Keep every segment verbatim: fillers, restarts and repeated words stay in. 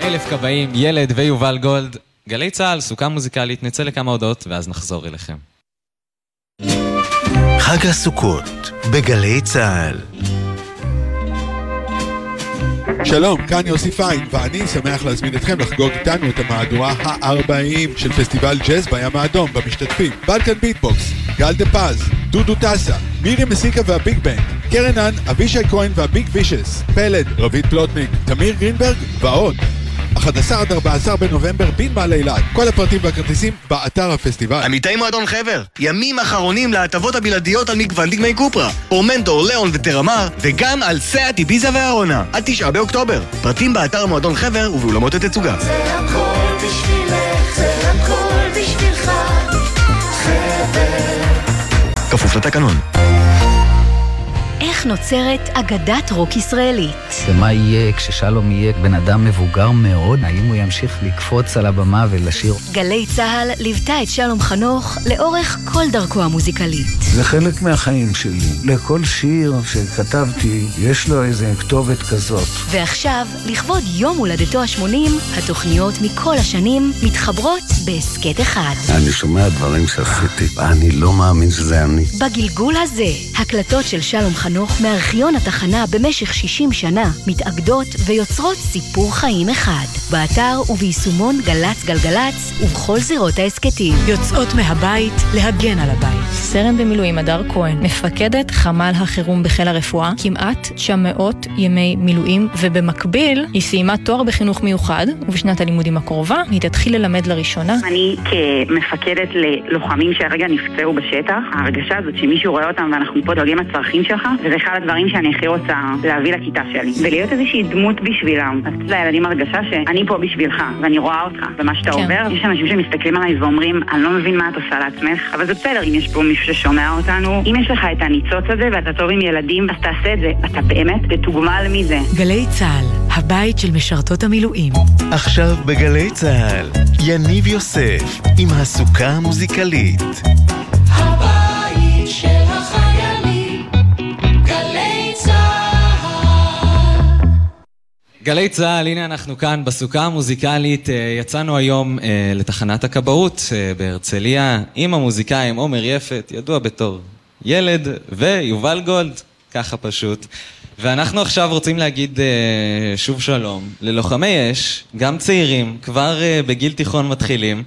אלף כבאים, ילד ויובל גולד. גלי צהל, סוכה מוזיקלית, נצא לכמה הודעות ואז נחזור אליכם. חג הסוכות בגלי צהל. שלום, כאן יוסי פיין, ואני שמח להזמין אתכם לחגוג איתנו את המהדורה ה-ארבעים של פסטיבל ג'אז בים האדום. במשתתפים בלקן ביטבוקס, גל דה פז, דודו טסה, מירי מסיקה והביג בנד, קרנן, אבישי כהן והביג וישס, פלד, רבית פלוטניק, תמיר גרינברג ועוד. אחד עשר עד ארבעה עשר בנובמבר בנמל אילת. כל הפרטים והכרטיסים באתר הפסטיבל. עמיתי מועדון חבר, ימים אחרונים להטבות הבלעדיות על מגוון דגמי קופרה, אורמנטור, ליאון וטרמר, וגם על סאט, איביזה והארונה עד תשעה באוקטובר. פרטים באתר מועדון חבר ובאולמות התצוגה. זה הכל בשבילך, זה הכל בשבילך, חבר. כפוף לתקנון. איך נוצרת אגדת רוק ישראלית? ומה יהיה כששלום יהיה בן אדם מבוגר מאוד? האם הוא ימשיך לקפוץ על הבמה ולשיר? גלי צהל ליוותה את שלום חנוך לאורך כל דרכו המוזיקלית. זה חלק מהחיים שלי. לכל שיר שכתבתי יש לו איזה כתובת כזאת. ועכשיו, לכבוד יום הולדתו ה-שמונים, התוכניות מכל השנים מתחברות בעסקת אחד. אני שומע דברים שעשיתי, אני לא מאמין שזה אני. בגלגול הזה, הקלטות של שלום חנוך מארכיון התחנה במשך שישים שנה מתאגדות ויוצרות סיפור חיים אחד. באתר וביישומון גלץ גלגלץ ובכל זירות העסקתים. יוצאות מהבית להגן על הבית. סרן במילואים הדר כהן, מפקדת חמ"ל החירום בחיל הרפואה, כמעט תשע מאות ימי מילואים, ובמקביל היא סיימה תואר בחינוך מיוחד, ובשנת הלימודים הקרובה היא תתחיל ללמד לראשונה. אני כמפקדת ללוחמים שהרגע נפצעו בשטח, ההרגשה הזאת שמישהו רואה אותם ואנחנו פה דואגים לצרכים שלך, וזה אחד הדברים שאני הכי רוצה להביא לכיתה שלי, ולהיות איזושהי דמות בשבילם. אז לילדים הרגשה שאני פה בשבילך, ואני רואה אותך, ומה שאתה כן. עובר, יש אנשים שמסתכלים עליי ואומרים, אני לא מבין מה את עושה לעצמך, אבל זה בסדר, אם יש פה מישהו ששומע אותנו, אם יש לך את הניצוץ הזה, ואתה טוב עם ילדים, אז תעשה את זה, אתה באמת תתוגמל מזה. גלי צהל, הבית של משרתות המילואים. עכשיו בגלי צהל, יניב יוסף, עם הסוכה המוזיקלית. הבית של החיילים, גלי צהל. גלי צהל, הנה אנחנו כאן בסוכה המוזיקלית. יצאנו היום לתחנת הכבאות בהרצליה עם המוזיקאים עומר יפת, ידוע בתור ילד, ויובל גולד, ככה פשוט. ואנחנו עכשיו רוצים להגיד שוב שלום ללוחמי אש, גם צעירים, כבר בגיל תיכון מתחילים,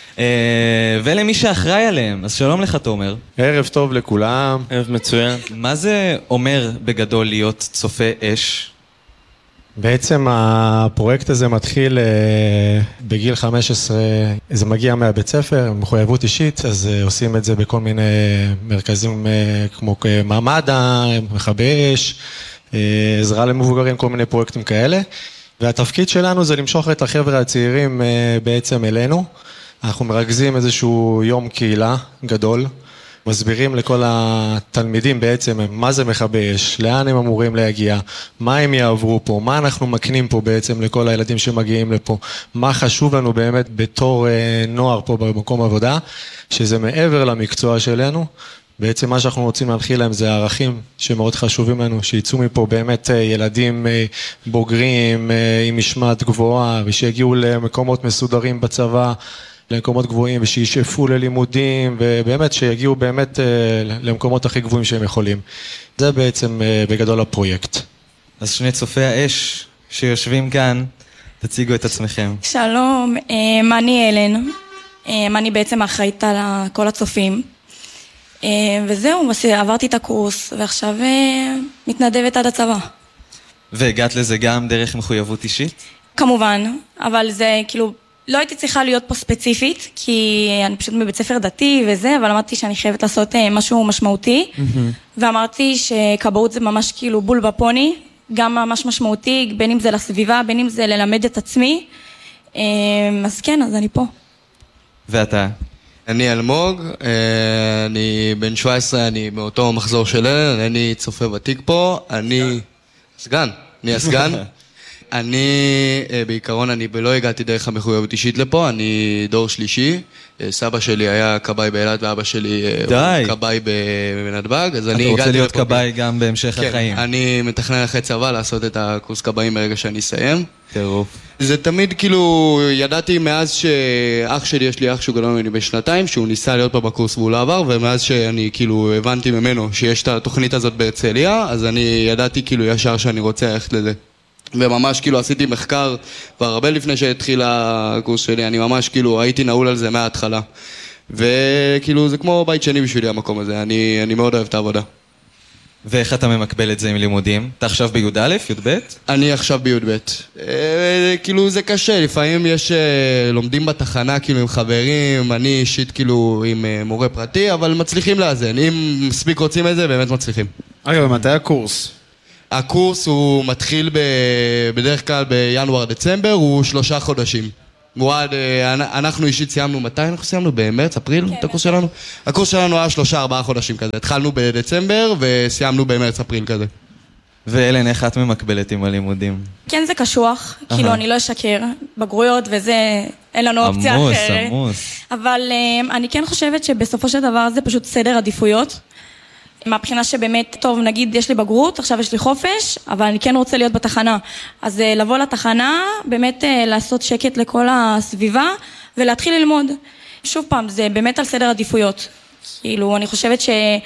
ולמי שאחראי עליהם. אז שלום לך תומר. ערב טוב לכולם. ערב מצוין. מה זה אומר בגדול להיות צופה אש? בעצם הפרויקט הזה מתחיל בגיל חמש עשרה, זה מגיע מהבית ספר, מחויבות אישית, אז עושים את זה בכל מיני מרכזים כמו מעמדה, מכבי אש, עזרה למבוגרים, כל מיני פרויקטים כאלה. והתפקיד שלנו זה למשוך את החבר'ה הצעירים בעצם אלינו. אנחנו מרכזים איזשהו יום קהילה גדול, מסבירים לכל התלמידים בעצם מה זה מכבי אש, לאן הם אמורים להגיע, מה הם יעברו פה, מה אנחנו מקנים פה בעצם לכל הילדים שמגיעים לפה, מה חשוב לנו באמת בתור נוער פה במקום עבודה, שזה מעבר למקצוע שלנו. בעצם מה שאנחנו רוצים להנחיל להם זה הערכים שמאוד חשובים לנו, שיצאו מפה באמת ילדים בוגרים עם משמעת גבוהה, ושיגיעו למקומות מסודרים בצבא, למקומות גבוהים, ושישאפו ללימודים, ובאמת שיגיעו באמת למקומות הכי גבוהים שהם יכולים. זה בעצם בגדול הפרויקט. אז שני צופי האש שיושבים כאן, תציגו את עצמכם. שלום, אני אלן, אני בעצם אחראית על כל הצופים, וזהו, עברתי את הקורס, ועכשיו מתנדבת עד הצבא. והגעת לזה גם דרך מחויבות אישית? כמובן, אבל זה כאילו, לא הייתי צריכה להיות פה ספציפית, כי אני פשוט בבית ספר דתי וזה, אבל אמרתי שאני חייבת לעשות משהו משמעותי, ואמרתי שכבאות זה ממש כאילו בול בפוני, גם ממש משמעותי, בין אם זה לסביבה, בין אם זה ללמד את עצמי, אז כן, אז אני פה. ואתה? אני אלמוג, אני בן שבע עשרה, אני מאותו מחזור של אלן, אני צופה ותיק פה, אני סגן, אני הסגן. אני, בעיקרון, אני לא הגעתי דרך המחויבות אישית לפה, אני דור שלישי. סבא שלי היה קבאי באילת ואבא שלי קבאי בנתב"ג, אז אני הגעתי... אתה רוצה להיות קבאי גם בהמשך החיים. כן, אני מתכנן אחרי צבא לעשות את הקורס קבאים ברגע שאני אסיים. טירוף. זה תמיד כאילו, ידעתי מאז שאח שלי, יש לי אח שהוא גדול ממני בשנתיים, שהוא ניסה להיות פה בקורס והוא לא עבר, ומאז שאני כאילו הבנתי ממנו שיש את התוכנית הזאת בהרצליה, אז אני ידעתי כאילו ישר שאני רוצה ללכת לזה. וממש כאילו עשיתי מחקר כבר הרבה לפני שהתחיל הקורס שלי, אני ממש כאילו הייתי נעול על זה מההתחלה. וכאילו זה כמו בית שני בשבילי המקום הזה, אני, אני מאוד אוהב את העבודה. ואיך אתה ממקבל את זה עם לימודים? אתה עכשיו בי"א, י"ב? אני עכשיו בי"ב. אה, כאילו זה קשה, לפעמים יש, אה, לומדים בתחנה כאילו עם חברים, אני אישית כאילו עם אה, מורה פרטי, אבל מצליחים לאזן, אם מספיק רוצים את זה, באמת מצליחים. אגב, מתי הקורס? הקורס הוא מתחיל ב... בדרך כלל בינואר-דצמבר, הוא שלושה חודשים. מועד, אנחנו אישית סיימנו, מתי אנחנו סיימנו? במרץ, אפריל? את הקורס שלנו? הקורס שלנו היה שלושה, ארבעה חודשים כזה. התחלנו בדצמבר וסיימנו במרץ, אפריל כזה. ואלן, איך את ממקבלת עם הלימודים? כן, זה קשוח, כאילו אני לא אשקר, בגרויות וזה, אין לנו אופציה אחרת. עמוס, עמוס. אבל אני כן חושבת שבסופו של דבר זה פשוט סדר עדיפויות. מהבחינה שבאמת, טוב, נגיד יש לי בגרות, עכשיו יש לי חופש, אבל אני כן רוצה להיות בתחנה. אז לבוא לתחנה, באמת לעשות שקט לכל הסביבה, ולהתחיל ללמוד. שוב פעם, זה באמת על סדר עדיפויות. כאילו, אני חושבת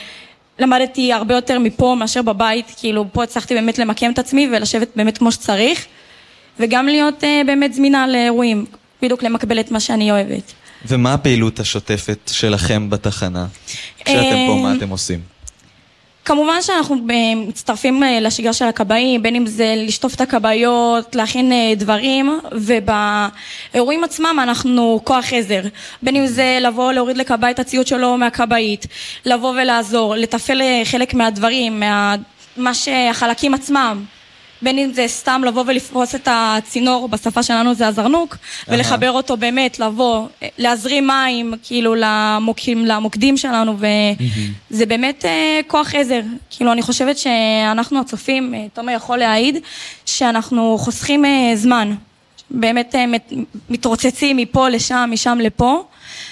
שלמדתי הרבה יותר מפה מאשר בבית, כאילו, פה הצלחתי באמת למקם את עצמי, ולשבת באמת כמו שצריך, וגם להיות באמת זמינה לאירועים, בדיוק למקבל את מה שאני אוהבת. ומה הפעילות השוטפת שלכם בתחנה? כשאתם פה, מה אתם עושים? כמובן שאנחנו מצטרפים לשגרה של הקבעים, בין אם זה לשטוף את הקבעיות, להכין דברים, ובאירועים עצמם אנחנו כוח עזר. בין אם זה לבוא להוריד לקבע את הציוד שלו מהקבעית, לבוא ולעזור, לטפל חלק מהדברים, מה, מה שהחלקים עצמם. בין אם זה סתם לבוא ולפרוס את הצינור, בשפה שלנו זה הזרנוק, ולחבר אותו באמת, לבוא, להזרים מים, כאילו, למוקים, למוקדים שלנו, וזה באמת כוח עזר. כאילו, אני חושבת שאנחנו הצופים, תומר יכול להעיד, שאנחנו חוסכים זמן. באמת מתרוצצים מפה לשם, משם לפה,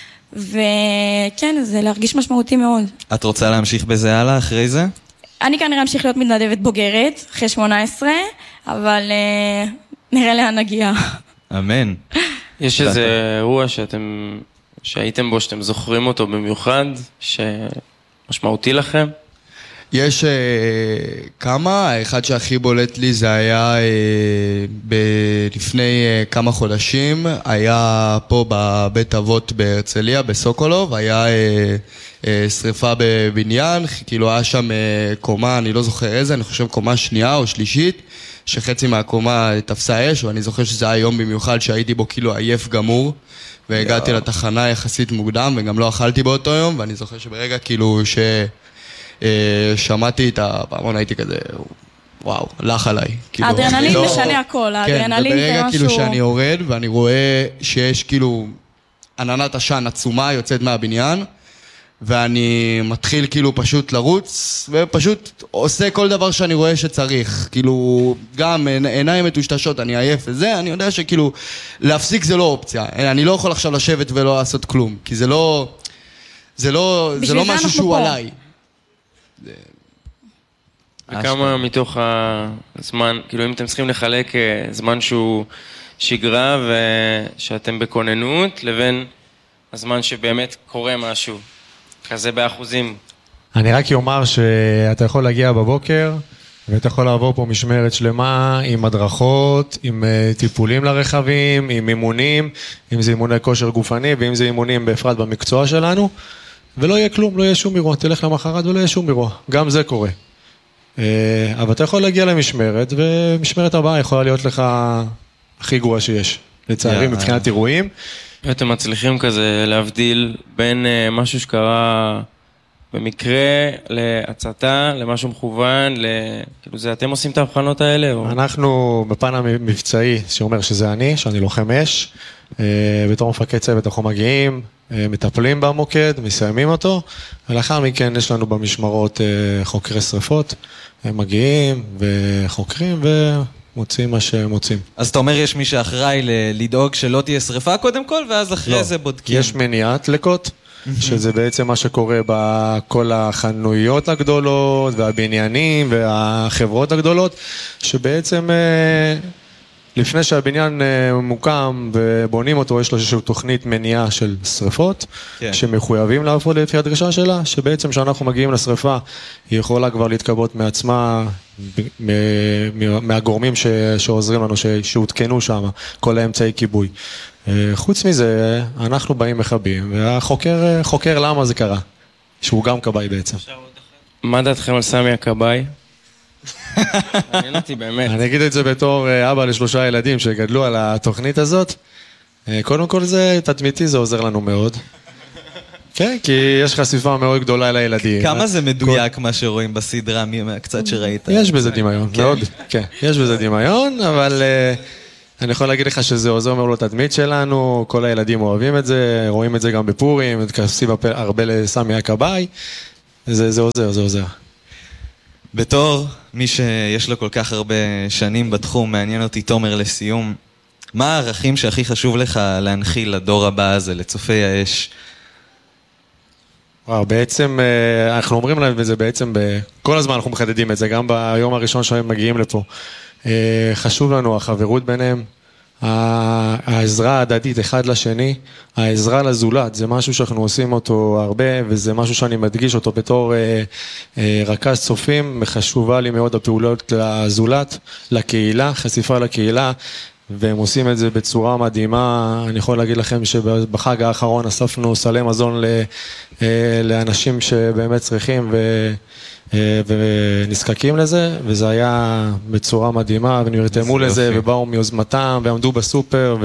וכן, זה להרגיש משמעותי מאוד. את רוצה להמשיך בזה הלאה אחרי זה? אני כנראה אמשיך להיות מתנדבת בוגרת, אחרי שמונה עשרה, אבל uh, נראה לאן נגיע. אמן. יש איזה אירוע שאתם, שהייתם בו, שאתם זוכרים אותו במיוחד, שמשמעותי לכם? יש uh, כמה, האחד שהכי בולט לי זה היה uh, ב- לפני uh, כמה חודשים, היה פה בבית אבות בהרצליה, בסוקולוב, היה uh, uh, שריפה בבניין, כאילו היה שם uh, קומה, אני לא זוכר איזה, אני חושב קומה שנייה או שלישית, שחצי מהקומה תפסה אש, ואני זוכר שזה היה יום במיוחד שהייתי בו כאילו עייף גמור, והגעתי לתחנה יחסית מוקדם, וגם לא אכלתי באותו יום, ואני זוכר שברגע כאילו ש... שמעתי את הפעמון, הייתי כזה, וואו, הלך עליי. האדרנלין משנה הכל, האדרנלין זה משהו... וברגע כאילו שאני יורד ואני רואה שיש כאילו עננת עשן עצומה יוצאת מהבניין, ואני מתחיל כאילו פשוט לרוץ, ופשוט עושה כל דבר שאני רואה שצריך. כאילו, גם עיניים מטושטשות, אני עייף וזה, אני יודע שכאילו, להפסיק זה לא אופציה. אני לא יכול עכשיו לשבת ולא לעשות כלום, כי זה לא, זה לא, זה לא משהו שהוא עליי. וכמה מתוך הזמן, כאילו אם אתם צריכים לחלק זמן שהוא שגרה ושאתם בכוננות, לבין הזמן שבאמת קורה משהו, כזה באחוזים. אני רק אומר שאתה יכול להגיע בבוקר, ואתה יכול לעבור פה משמרת שלמה עם הדרכות, עם טיפולים לרכבים, עם אימונים, אם זה אימוני כושר גופני, ואם זה אימונים בפרט במקצוע שלנו, ולא יהיה כלום, לא יהיה שום אירוע, תלך למחרת ולא יהיה שום אירוע, גם זה קורה. אבל אתה יכול להגיע למשמרת, ומשמרת הבאה יכולה להיות לך הכי גרוע שיש, לצערי מבחינת אירועים. ואתם מצליחים כזה להבדיל בין משהו שקרה במקרה להצתה, למשהו מכוון, כאילו זה אתם עושים את ההבחנות האלה? אנחנו בפן המבצעי שאומר שזה אני, שאני לוחם אש, בתור מפקד צוות אנחנו מגיעים, מטפלים במוקד, מסיימים אותו, ולאחר מכן יש לנו במשמרות חוקרי שריפות, הם מגיעים וחוקרים מוצאים מה שמוצאים. אז אתה אומר יש מי שאחראי לדאוג שלא תהיה שריפה קודם כל, ואז אחרי זה בודקים. יש מניעת דלקות, שזה בעצם מה שקורה בכל החנויות הגדולות, והבניינים, והחברות הגדולות, שבעצם לפני שהבניין מוקם ובונים אותו, יש לו איזושהי תוכנית מניעה של שריפות, כן. שמחויבים לעבוד לפי הדרישה שלה, שבעצם כשאנחנו מגיעים לשריפה, היא יכולה כבר להתקבות מעצמה, מהגורמים ש... שעוזרים לנו, ש... שהותקנו שם, כל האמצעי כיבוי. חוץ מזה, אנחנו באים מחבים, והחוקר חוקר למה זה קרה, שהוא גם כבאי בעצם. מה דעתכם על סמי הכבאי? מעניין אותי באמת. אני אגיד את זה בתור אבא לשלושה ילדים שגדלו על התוכנית הזאת. קודם כל זה תדמיתי, זה עוזר לנו מאוד. כן, כי יש חשיפה מאוד גדולה לילדים. כמה זה מדויק מה שרואים בסדרה מהקצת שראית? יש בזה דמיון, מאוד. כן, יש בזה דמיון, אבל אני יכול להגיד לך שזה עוזר מאוד לתדמית שלנו, כל הילדים אוהבים את זה, רואים את זה גם בפורים, מתכנסים הרבה לסמי הכבאי. זה עוזר, זה עוזר. בתור מי שיש לו כל כך הרבה שנים בתחום, מעניין אותי תומר לסיום, מה הערכים שהכי חשוב לך להנחיל לדור הבא הזה, לצופי האש? וואו, בעצם אנחנו אומרים להם את זה בעצם, כל הזמן אנחנו מחדדים את זה, גם ביום הראשון שהם מגיעים לפה. חשוב לנו החברות ביניהם, העזרה ההדדית אחד לשני, העזרה לזולת, זה משהו שאנחנו עושים אותו הרבה, וזה משהו שאני מדגיש אותו בתור אה, אה, רכז צופים, חשובה לי מאוד הפעולות לזולת, לקהילה, חשיפה לקהילה, והם עושים את זה בצורה מדהימה. אני יכול להגיד לכם שבחג האחרון אספנו סלי מזון ל, אה, לאנשים שבאמת צריכים ו... ונזקקים לזה, וזה היה בצורה מדהימה, ונרתמו לזה, ובאו מיוזמתם, ועמדו בסופר,